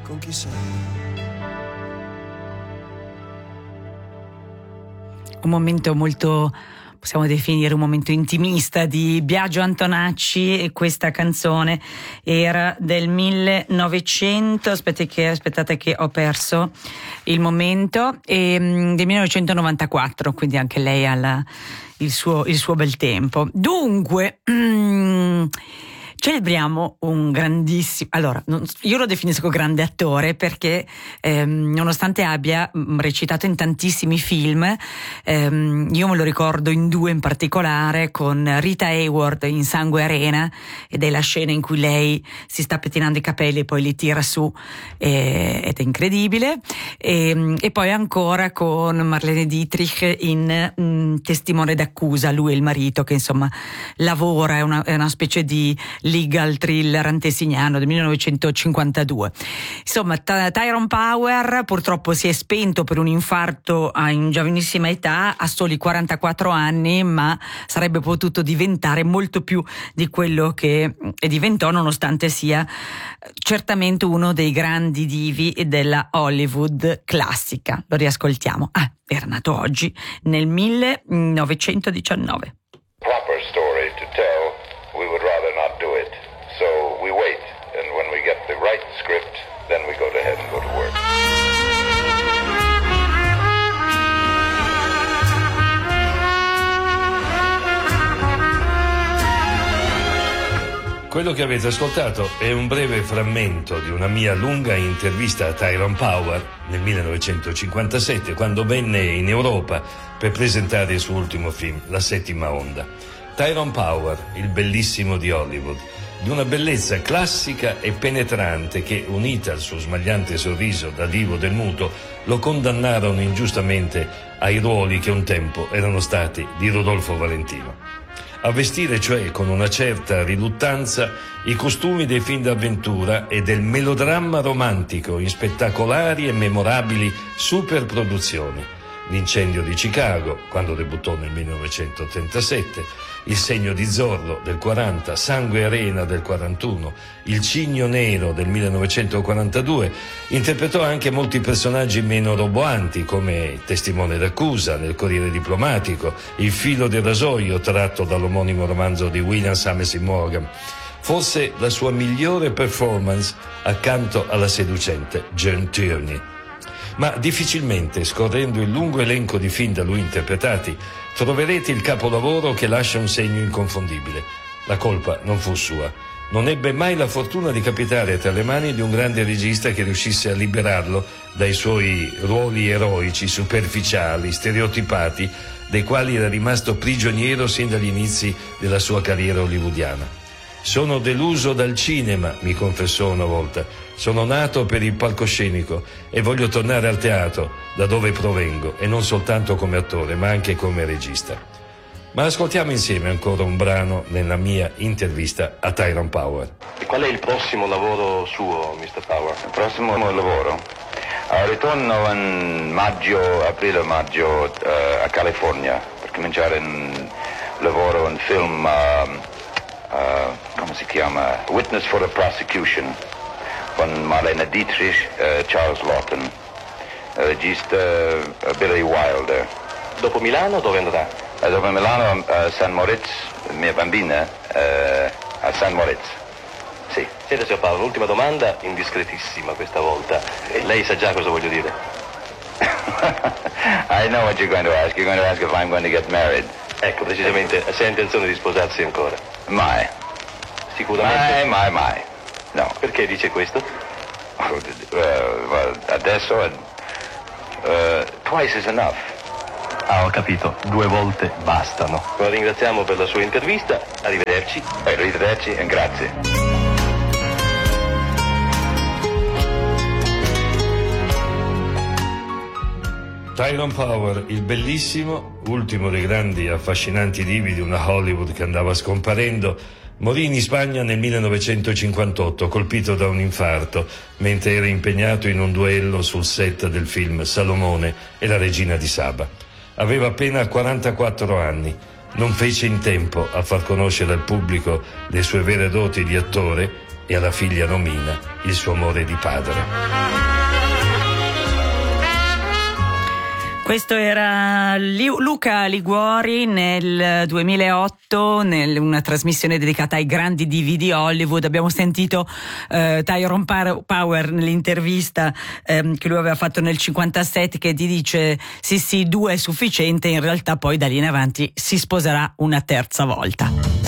con chi sei. Un momento molto, possiamo definire un momento intimista di Biagio Antonacci, e questa canzone era del 1900, aspettate che ho perso il momento, del 1994, quindi anche lei ha il suo bel tempo. Dunque, celebriamo un grandissimo, allora io lo definisco grande attore perché nonostante abbia recitato in tantissimi film, io me lo ricordo in due in particolare, con Rita Hayworth in Sangue Arena, ed è la scena in cui lei si sta pettinando i capelli e poi li tira su, ed è incredibile, e poi ancora con Marlene Dietrich in Testimone d'accusa, lui e il marito che insomma lavora, è una specie di legal thriller antesignano del 1952. Insomma, Tyrone Power purtroppo si è spento per un infarto in giovanissima età, a soli 44 anni, ma sarebbe potuto diventare molto più di quello che diventò, nonostante sia certamente uno dei grandi divi della Hollywood classica. Lo riascoltiamo. Era nato oggi nel 1919. Proper story to tell, we would rather not do it. So we wait, and when we get the right script, then we go ahead and go to work. Quello che avete ascoltato è un breve frammento di una mia lunga intervista a Tyrone Power nel 1957, quando venne in Europa per presentare il suo ultimo film, La settima onda. Tyrone Power, il bellissimo di Hollywood, di una bellezza classica e penetrante che, unita al suo smagliante sorriso da divo del muto, lo condannarono ingiustamente ai ruoli che un tempo erano stati di Rodolfo Valentino. A vestire, cioè, con una certa riluttanza, i costumi dei film d'avventura e del melodramma romantico in spettacolari e memorabili superproduzioni. L'incendio di Chicago, quando debuttò nel 1937, Il segno di Zorro del 40, Sangue Arena del 41, Il cigno nero del 1942, interpretò anche molti personaggi meno roboanti come Testimone d'accusa nel Corriere Diplomatico, Il filo del rasoio tratto dall'omonimo romanzo di William Somerset Maugham. Forse la sua migliore performance accanto alla seducente Jane Tierney. Ma difficilmente, scorrendo il lungo elenco di film da lui interpretati, troverete il capolavoro che lascia un segno inconfondibile. La colpa non fu sua. Non ebbe mai la fortuna di capitare tra le mani di un grande regista che riuscisse a liberarlo dai suoi ruoli eroici, superficiali, stereotipati, dei quali era rimasto prigioniero sin dagli inizi della sua carriera hollywoodiana. Sono deluso dal cinema, mi confessò una volta. Sono nato per il palcoscenico e voglio tornare al teatro, da dove provengo, e non soltanto come attore, ma anche come regista. Ma ascoltiamo insieme ancora un brano nella mia intervista a Tyrone Power. E qual è il prossimo lavoro suo, Mr. Power? Il prossimo lavoro? Ritorno in aprile-maggio a California per cominciare un lavoro in film, come si chiama? Witness for the Prosecution, con Marlene Dietrich, Charles Lawton, regista Billy Wilder. Dopo Milano dove andrà? Dopo Milano a San Moritz, mia bambina a San Moritz. Sì. Senta, signor Paolo, l'ultima domanda, indiscretissima questa volta. Lei sa già cosa voglio dire? I know what you're going to ask. You're going to ask if I'm going to get married. Ecco, precisamente, se ha intenzione di sposarsi ancora. Mai. Sicuramente? Mai. No. Perché dice questo? Adesso twice is enough. Ah, ho capito. 2 volte bastano. La ringraziamo per la sua intervista. Arrivederci. Arrivederci e grazie. Tyrone Power, il bellissimo, ultimo dei grandi e affascinanti divi di una Hollywood che andava scomparendo, morì in Spagna nel 1958, colpito da un infarto, mentre era impegnato in un duello sul set del film Salomone e la regina di Saba. Aveva appena 44 anni, non fece in tempo a far conoscere al pubblico le sue vere doti di attore e alla figlia Romina il suo amore di padre. Questo era Luca Liguori nel 2008, una trasmissione dedicata ai grandi divi di Hollywood. Abbiamo sentito Tyrone Power nell'intervista che lui aveva fatto nel 57, che ti dice sì, 2 è sufficiente, in realtà poi da lì in avanti si sposerà una terza volta.